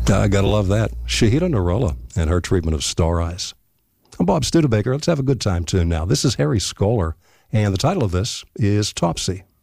I gotta love that. Shahida Narola and her treatment of Star Eyes. I'm Bob Studebaker. Let's have a good time tune now. This is Harry Scholar, and the title of this is Topsy.